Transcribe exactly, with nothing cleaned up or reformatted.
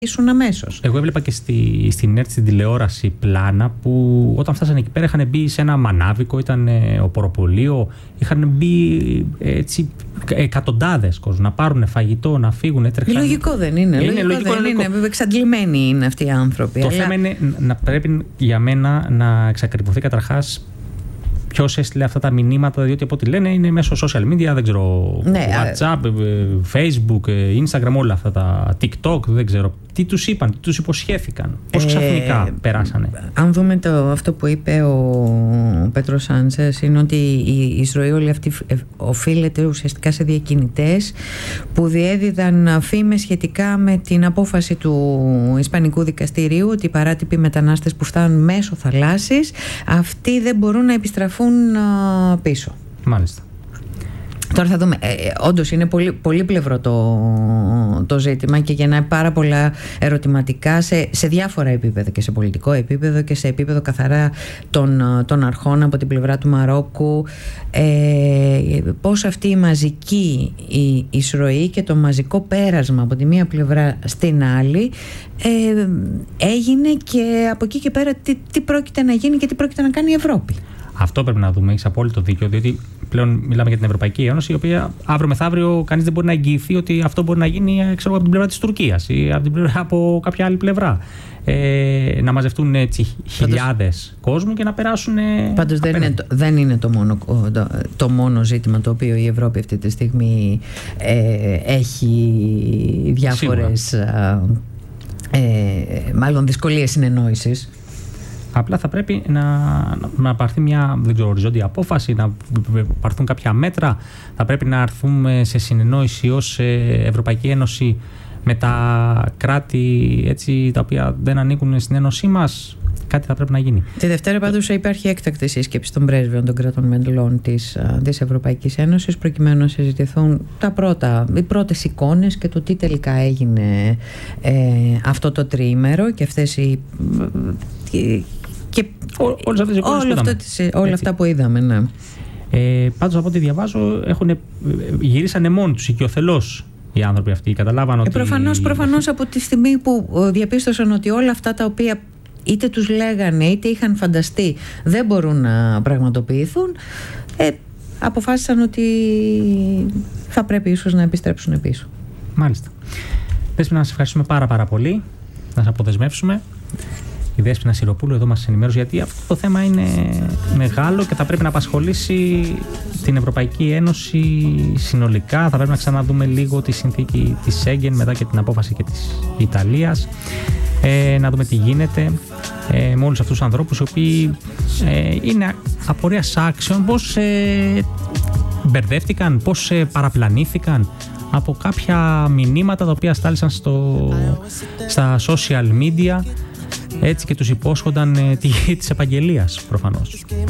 ήσουν αμέσως. Εγώ έβλεπα και στη, στην ΕΡΤ στην τηλεόραση πλάνα που όταν φτάσανε εκεί πέρα είχαν μπει σε ένα μανάβικο, ήταν ε, οποροπολείο, είχαν μπει έτσι εκατοντάδες κόσμου να πάρουν φαγητό, να φύγουν. Έτρεξαν... Λογικό δεν είναι. είναι λογικό λογικό, δεν λογικό. είναι. Εξαντλημένοι είναι αυτοί οι άνθρωποι. Το αλλά... θέμα είναι να πρέπει για μένα να εξακριβωθεί καταρχάς ποιος έστειλε αυτά τα μηνύματα, διότι από ό,τι λένε είναι μέσω social media, δεν ξέρω, ναι, WhatsApp, Facebook, Instagram, όλα αυτά τα TikTok, δεν ξέρω. Τι τους είπαν, τι τους υποσχέθηκαν, πώς ξαφνικά ε, περάσανε. Αν δούμε το, αυτό που είπε ο Πέτρος Σάντσες, είναι ότι η εισρωή όλη αυτή οφείλεται ουσιαστικά σε διακινητές που διέδιδαν φήμες σχετικά με την απόφαση του Ισπανικού Δικαστηρίου ότι οι παράτυποι μετανάστες που φτάνουν μέσω θαλάσσης, αυτοί δεν μπορούν να επιστραφούν πίσω. Μάλιστα. Τώρα θα δούμε. Ε, όντως είναι πολύ, πολύ πλευρό το, το ζήτημα και γεννάει πάρα πολλά ερωτηματικά σε, σε διάφορα επίπεδα, και σε πολιτικό επίπεδο και σε επίπεδο καθαρά των, των αρχών από την πλευρά του Μαρόκου. Ε, πώς αυτή η μαζική η εισρωή και το μαζικό πέρασμα από τη μία πλευρά στην άλλη ε, έγινε, και από εκεί και πέρα τι, τι πρόκειται να γίνει και τι πρόκειται να κάνει η Ευρώπη. Αυτό πρέπει να δούμε, έχεις απόλυτο δίκιο, διότι πλέον μιλάμε για την Ευρωπαϊκή Ένωση, η οποία αύριο μεθαύριο κανείς δεν μπορεί να εγγυηθεί ότι αυτό μπορεί να γίνει, ξέρω, από την πλευρά της Τουρκίας ή από, την πλευρά, από κάποια άλλη πλευρά. Ε, να μαζευτούν έτσι χιλιάδες κόσμου και να περάσουν. Πάντως δεν είναι, το, δεν είναι το, μόνο, το, το μόνο ζήτημα το οποίο η Ευρώπη αυτή τη στιγμή ε, έχει διάφορες ε, ε, μάλλον δυσκολίες συνεννόησης. Απλά θα πρέπει να, να πάρθει μια, δεν ξέρω, οριζόντια απόφαση, να πάρθουν κάποια μέτρα. Θα πρέπει να έρθουμε σε συνεννόηση ως Ευρωπαϊκή Ένωση με τα κράτη, έτσι, τα οποία δεν ανήκουν στην Ένωσή μας. Κάτι θα πρέπει να γίνει. Τη Δευτέρα πάντως υπάρχει έκτακτη σύσκεψη των πρέσβεων των κρατών μελών της, της Ευρωπαϊκής Ένωσης, προκειμένου να συζητηθούν τα πρώτα, οι πρώτες εικόνες και το τι τελικά έγινε ε, αυτό το τριήμερο και αυτές οι... Και, και όλες αυτές οι εικόνες όλα, που αυτά, τις, όλα αυτά που είδαμε, ναι. Ε, πάντως από ό,τι διαβάζω έχουν, γυρίσανε μόνοι τους οικειοθελώς οι άνθρωποι αυτοί. Καταλάβαν ότι... Ε, προφανώς, προφανώς από τη στιγμή που διαπίστωσαν ότι όλα αυτά τα οποία είτε τους λέγανε είτε είχαν φανταστεί δεν μπορούν να πραγματοποιηθούν, ε, αποφάσισαν ότι θα πρέπει ίσως να επιστρέψουν πίσω. Μάλιστα. Δέσποινα, να σας ευχαριστούμε πάρα πάρα πολύ. Να σας αποδεσμεύσουμε. Η Δέσποινα Συροπούλου εδώ μας ενημέρωσε, γιατί αυτό το θέμα είναι μεγάλο και θα πρέπει να απασχολήσει την Ευρωπαϊκή Ένωση συνολικά. Θα πρέπει να ξαναδούμε λίγο τη συνθήκη της Σέγγεν μετά και την απόφαση και της Ιταλίας. Ε, να δούμε τι γίνεται ε, με όλους αυτούς τους ανθρώπους οι οποίοι ε, είναι απορίας άξιων, πώς ε, μπερδεύτηκαν, πώς ε, παραπλανήθηκαν από κάποια μηνύματα τα οποία στάλησαν στο, στα social media, έτσι, και τους υπόσχονταν ε, τη γη της επαγγελίας προφανώς.